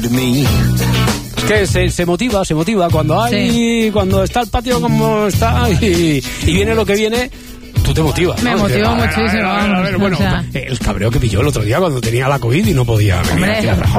Es que se motiva cuando hay, sí. Cuando está el patio como está y viene lo que viene. Tú te motivas, Me motiva muchísimo. Bueno, o sea, el cabreo que pilló el otro día cuando tenía la COVID y no podía venir aquí a trabajar.